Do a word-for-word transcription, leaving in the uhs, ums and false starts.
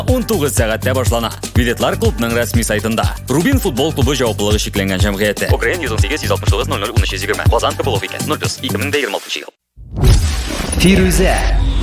он тоғыз сәгатьтә башлана. Билетлар клубның рәсми сайтында. Рубин футбол клубы жауаплылыгы шикләнгән җәмгыяте. Украин йөз ун сигез йөз алтмыш тугыз ноль ноль ун өч йөз егерме. Казан Кобылов икән. ноль плюс ике мең егерме алтынчы ел. Фирүзә.